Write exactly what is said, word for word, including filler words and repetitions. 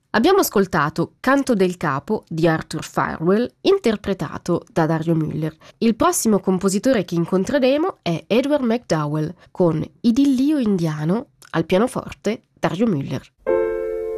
Abbiamo ascoltato Canto del Capo di Arthur Farwell, interpretato da Dario Müller. Il prossimo compositore che incontreremo è Edward McDowell, con Idillio indiano al pianoforte Dario Müller.